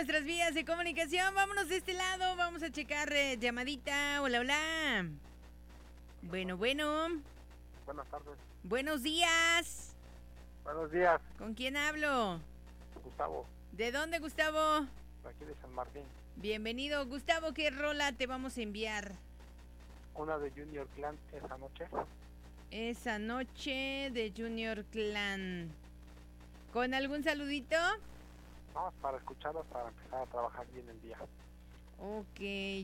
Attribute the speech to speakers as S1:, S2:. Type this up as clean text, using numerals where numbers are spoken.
S1: nuestras vías de comunicación. Vámonos de este lado, vamos a checar llamadita. Hola, hola. Bueno.
S2: Buenas tardes.
S1: Buenos días.
S2: Buenos días,
S1: ¿Con quién hablo?
S2: Gustavo,
S1: ¿De dónde, Gustavo?
S2: de aquí de San Martín.
S1: Bienvenido, Gustavo. ¿Qué rola te vamos a enviar?
S2: Una de Junior Clan esa noche.
S1: Esa noche de Junior Clan. ¿Con algún saludito?
S2: Vamos para escucharlos para empezar a trabajar bien el día.
S1: Ok,